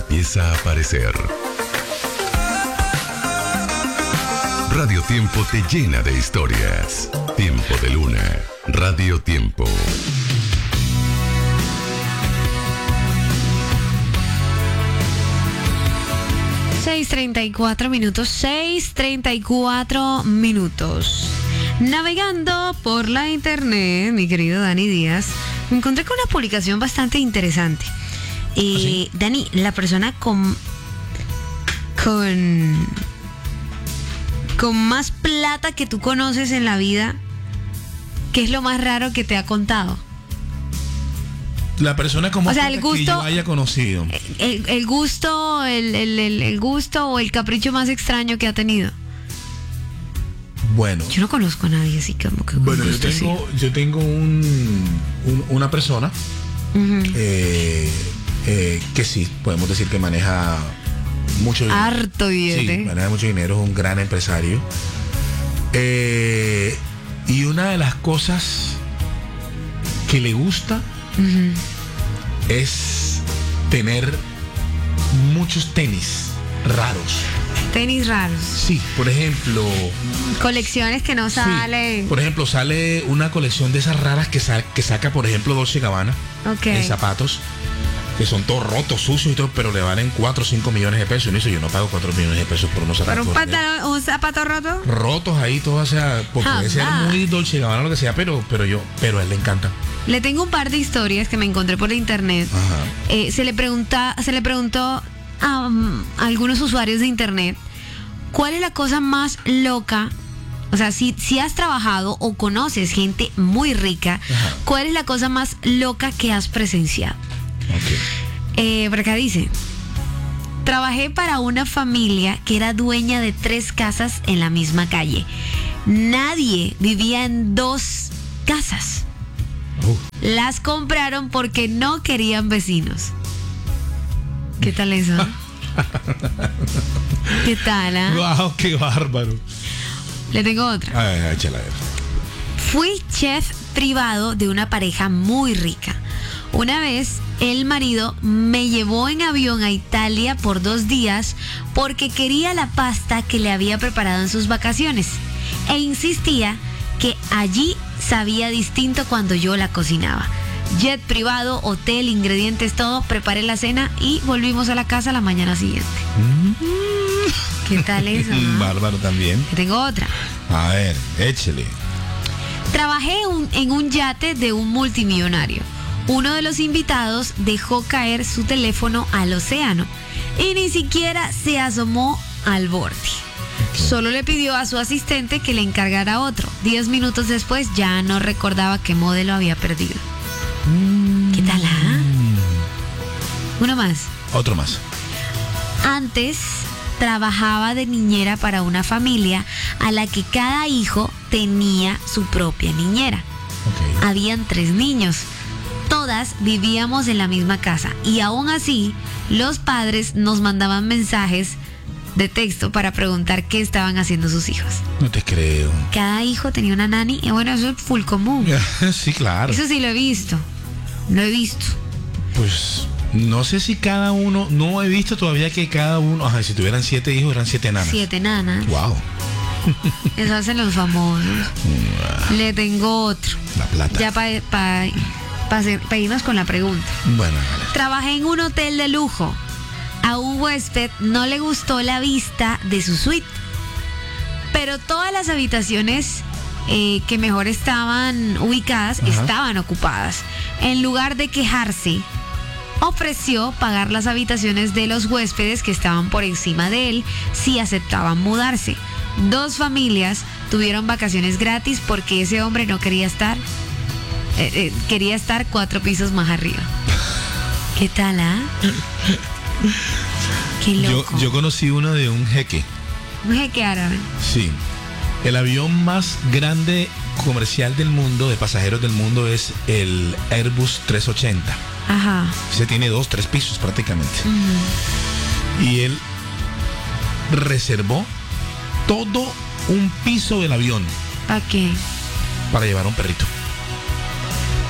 empieza a aparecer. Radio Tiempo te llena de historias. Tiempo de Luna. Radio Tiempo. ...6:34 Navegando por la internet, mi querido Dani Díaz, me encontré con una publicación bastante interesante. ¿Sí? Dani, la persona con más plata que tú conoces en la vida, ¿qué es lo más raro que te ha contado? La persona como O sea, el que gusto- yo haya conocido. El gusto, el gusto o el capricho más extraño que ha tenido. Bueno, Yo no conozco a nadie así como que con bueno, gusto, sí. yo tengo una persona Ujú. que sí, podemos decir que maneja mucho dinero. Harto billete. Sí, maneja mucho dinero, es un gran empresario. Y una de las cosas que le gusta Ujú. es tener muchos tenis raros. Tenis raros. Sí, por ejemplo, Colecciones que no sí, salen. por ejemplo, sale una colección de esas raras que saca, por ejemplo, Dolce & Gabbana, Ok. en zapatos, que son todos rotos, sucios y todo, pero le valen 4 o 5 millones de pesos. Y no dice, yo no pago 4 millones de pesos por unos ¿Por zapatos un pantalón, un zapato roto? rotos ahí, todo, o sea, porque Jamás. debe ser muy Dolce & Gabbana lo que sea, pero a él le encanta. Le tengo un par de historias que me encontré por internet. Ajá. Se le preguntó a algunos usuarios de internet cuál es la cosa más loca. O sea, si has trabajado o conoces gente muy rica, Ajá. ¿cuál es la cosa más loca que has presenciado? Ok. Por acá dice: trabajé para una familia que era dueña de 3 casas en la misma calle. Nadie vivía en 2 casas. Las compraron porque no querían vecinos. ¿Qué tal eso? ¿Qué tal? Wow, qué bárbaro. Le tengo otra. A ver, échala a ver. Fui chef privado de una pareja muy rica. Una vez el marido me llevó en avión a Italia por 2 días porque quería la pasta que le había preparado en sus vacaciones e insistía que allí sabía distinto cuando yo la cocinaba. Jet privado, hotel, ingredientes, todo. Preparé la cena y volvimos a la casa la mañana siguiente. ¿Qué tal eso? Bárbaro también. Tengo otra. A ver, échale. Trabajé en un yate de un multimillonario. Uno de los invitados dejó caer su teléfono al océano y ni siquiera se asomó al borde. Solo le pidió a su asistente que le encargara otro. 10 minutos después ya no recordaba qué modelo había perdido. ¿Qué tal, ah? Uno más. Otro más. Antes trabajaba de niñera para una familia a la que cada hijo tenía su propia niñera. Ok. Habían 3 niños. Todas vivíamos en la misma casa y aún así los padres nos mandaban mensajes de texto para preguntar qué estaban haciendo sus hijos. No te creo. Cada hijo tenía una nani y bueno, eso es full común. Sí, claro. Eso sí lo he visto. Lo he visto. Pues no sé si cada uno, no he visto todavía que cada uno, ajá, si tuvieran 7 hijos eran 7 nanas. 7 nanas. Wow. Eso hacen los famosos. Le tengo otro. La plata. Ya para irnos con la pregunta. Bueno, vale. Trabajé en un hotel de lujo. A un huésped no le gustó la vista de su suite, pero todas las habitaciones que mejor estaban ubicadas estaban ocupadas. En lugar de quejarse, ofreció pagar las habitaciones de los huéspedes que estaban por encima de él si aceptaban mudarse. 2 familias tuvieron vacaciones gratis porque ese hombre no quería estar quería estar 4 pisos más arriba. ¿Qué tal, ah? Qué loco. Yo conocí uno de un jeque. Un jeque árabe. Sí. El avión más grande comercial del mundo, de pasajeros del mundo, es el Airbus 380. Ajá. Ese tiene 2, 3 pisos prácticamente. Y él reservó todo un piso del avión ¿Para qué? para llevar a un perrito.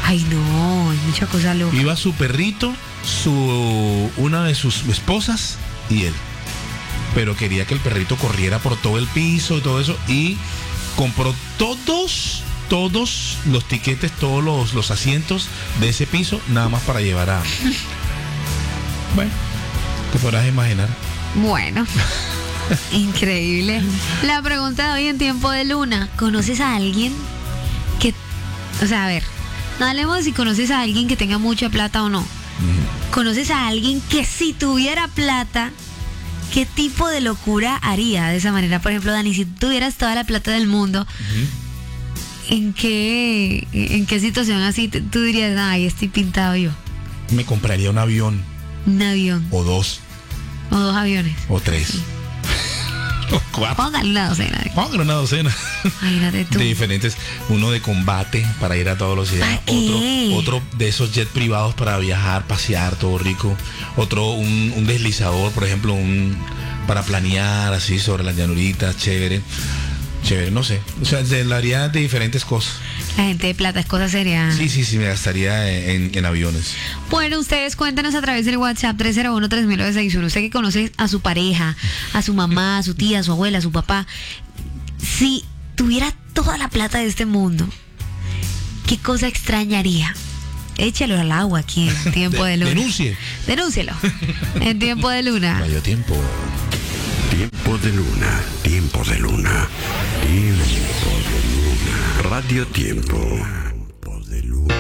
Ay, no, hay mucha cosa loca. Iba su perrito, una de sus esposas y él. Pero quería que el perrito corriera por todo el piso y todo eso. Y compró todos los tiquetes, todos los asientos de ese piso, nada más para llevar a... Bueno, te podrás imaginar. Bueno, increíble. La pregunta de hoy en Tiempo de Luna. ¿Conoces a alguien que... O sea, a ver, no hablemos de si conoces a alguien que tenga mucha plata o no. ¿Conoces a alguien que si tuviera plata, qué tipo de locura haría de esa manera? Por ejemplo, Dani, si tuvieras toda la plata del mundo, ¿en qué situación así tú dirías, ay, estoy pintado yo? Me compraría un avión. Un avión. O 2. O 2 aviones. O 3. Sí. O 4. Póngale una docena. Póngale una docena. Imagínate tú. De diferentes. Uno de combate para ir a toda velocidad. Otro de esos jets privados para viajar, pasear, todo rico. Otro, un deslizador, por ejemplo, para planear así sobre las llanuritas, chévere, no sé. O sea, se lo haría de diferentes cosas. La gente de plata es cosa seria. Sí, me gastaría en aviones. Bueno, ustedes cuéntanos a través del WhatsApp 301-3961. Usted que conoce a su pareja, a su mamá, a su tía, a su abuela, a su papá. Si tuviera toda la plata de este mundo, ¿qué cosa extrañaría? Échalo al agua aquí en Tiempo de Luna. Denúncielo. En Tiempo de Luna. Radio Tiempo. Tiempo de Luna, Tiempo de Luna, Tiempo de Luna. Radio Tiempo. Tiempo de Luna.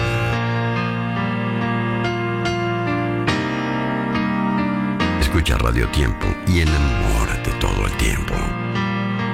Escucha Radio Tiempo y enamórate todo el tiempo.